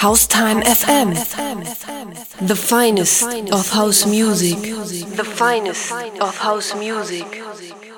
House Time FM, the finest of house music, the finest of house music.